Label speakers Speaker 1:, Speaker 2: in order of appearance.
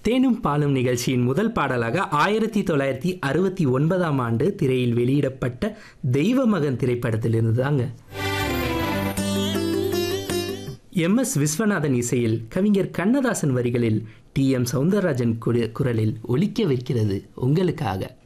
Speaker 1: தேனும் பாலும் நிகழ்ச்சியின் முதல் பாடலாக 1969ஆம் ஆண்டு திரையில் வெளியிடப்பட்ட தெய்வ மகன் திரைப்படத்திலிருந்து தாங்க. MS விஸ்வநாதன் இசையில் கவிஞர் கண்ணதாசன் வரிகளில் TM சௌந்தரராஜன் குரலில் ஒலிக்க வைக்கிறது உங்களுக்காக.